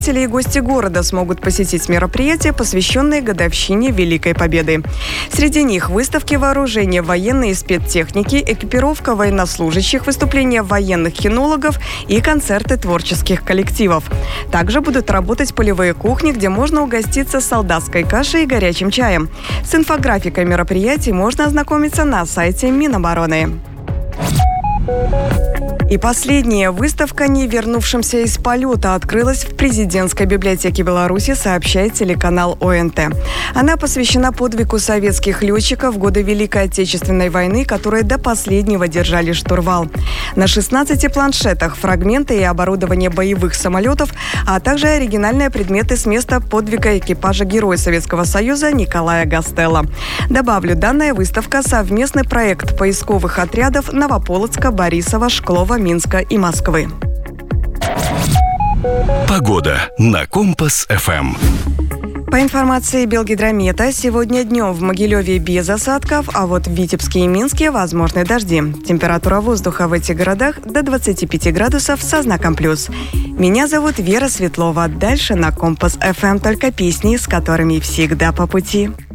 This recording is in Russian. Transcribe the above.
И гости города смогут посетить мероприятия, посвященные годовщине Великой Победы. Среди них выставки вооружения, военной и спецтехники, экипировка военнослужащих, выступления военных кинологов и концерты творческих коллективов. Также будут работать полевые кухни, где можно угоститься солдатской кашей и горячим чаем. С инфографикой мероприятий можно ознакомиться на сайте Минобороны. И последняя выставка «Не вернувшимся из полета» открылась в президентской библиотеке Беларуси, сообщает телеканал ОНТ. Она посвящена подвигу советских летчиков в годы Великой Отечественной войны, которые до последнего держали штурвал. На 16 планшетах фрагменты и оборудование боевых самолетов, а также оригинальные предметы с места подвига экипажа Героя Советского Союза Николая Гастелло. Добавлю, данная выставка – совместный проект поисковых отрядов Новополоцка, Борисова, Шклова, Минска и Москвы. Погода на Компас-ФМ. По информации Белгидромета, сегодня днем в Могилеве без осадков, а вот в Витебске и Минске возможны дожди. Температура воздуха в этих городах до 25 градусов со знаком плюс. Меня зовут Вера Светлова. Дальше на Компас-ФМ только песни, с которыми всегда по пути.